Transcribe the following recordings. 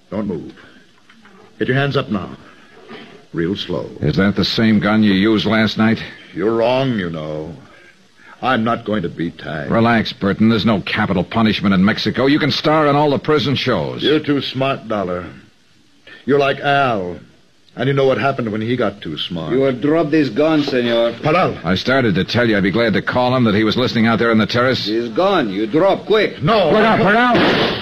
Don't move. Get your hands up now. Real slow. Is that the same gun you used last night? You're wrong, you know. I'm not going to be tagged. Relax, Burton. There's no capital punishment in Mexico. You can star in all the prison shows. You're too smart, Dollar. You're like Al. And you know what happened when he got too smart. You will drop this gun, senor. Paral. I started to tell you I'd be glad to call him that he was listening out there on the terrace. He's gone. You drop, quick. No. Look out, Paral!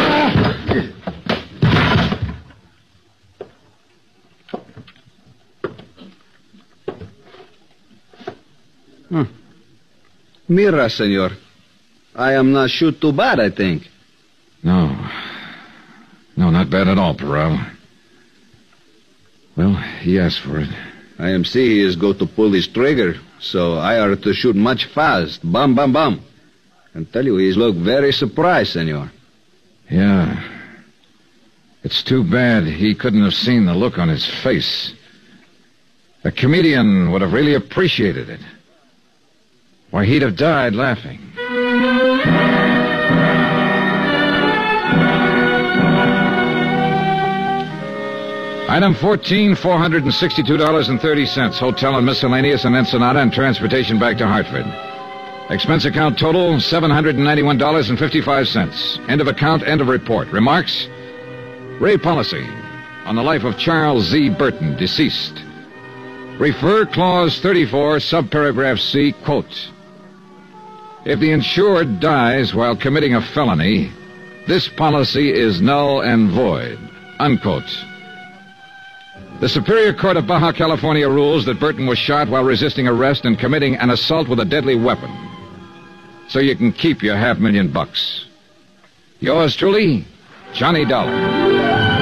Mira, senor. I am not shoot too bad, I think. No, not bad at all, Paral. Well, he asked for it. I am see he is go to pull his trigger, so I are to shoot much fast. Bam, bam, bam. Can tell you, he look very surprised, senor. Yeah. It's too bad he couldn't have seen the look on his face. A comedian would have really appreciated it. Why, he'd have died laughing. Item 14, $462.30. Hotel and miscellaneous in Ensenada and transportation back to Hartford. Expense account total, $791.55. End of account, end of report. Remarks? Raid policy on the life of Charles Z. Burton, deceased. Refer clause 34, subparagraph C, quote. If the insured dies while committing a felony, this policy is null and void, unquote. The Superior Court of Baja California rules that Burton was shot while resisting arrest and committing an assault with a deadly weapon. So you can keep your $500,000. Yours truly, Johnny Dollar.